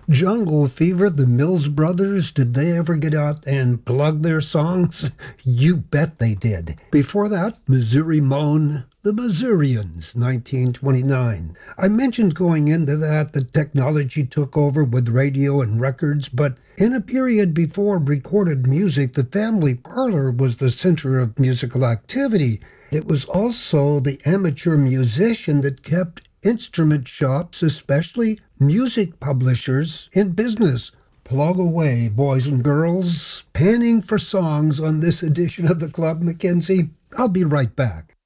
Jungle Fever, the Mills Brothers, did they ever get out and plug their songs? You bet they did. Before that, Missouri Moan, the Missourians, 1929. I mentioned going into that technology took over with radio and records, but in a period before recorded music, the family parlor was the center of musical activity. It was also the amateur musician that kept instrument shops, especially music publishers, in business. Plug away, boys and girls, panning for songs on this edition of the Club Mackenzie. I'll be right back.